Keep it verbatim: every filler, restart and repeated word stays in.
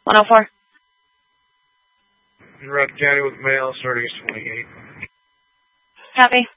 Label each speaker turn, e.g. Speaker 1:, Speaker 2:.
Speaker 1: one oh four.
Speaker 2: In Rock County with mail, starting at twenty-eight.
Speaker 1: Copy.